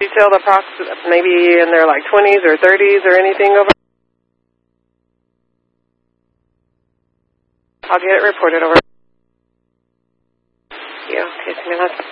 Detailed approximately maybe in their like 20s or 30s or anything over? I'll get it reported over. Yeah, okay, 2 minutes.